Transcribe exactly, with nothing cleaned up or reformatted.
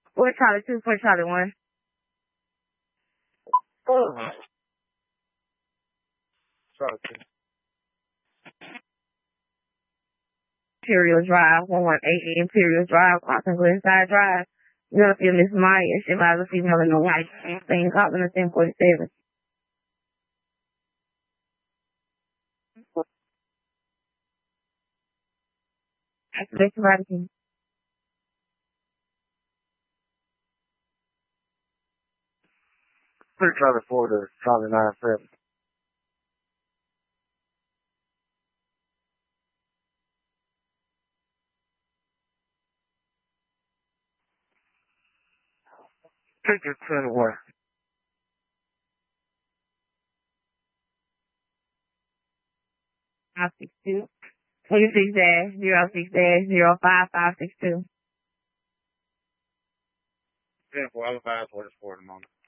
Or Charlie two for Charlie one. Oh. Charlie two. Imperial Drive, one one eight Imperial Drive, Austin Glenside Drive. You know, if you're Miss Maya, she was a female in the white thing, Compton the ten forty-seven. Activation Vatican. Put Charlie four to Charlie nine seven. Take your ten away. five six two. twenty-six dash zero six dash zero five five six two. ten four, I'll advise what it's for in a moment.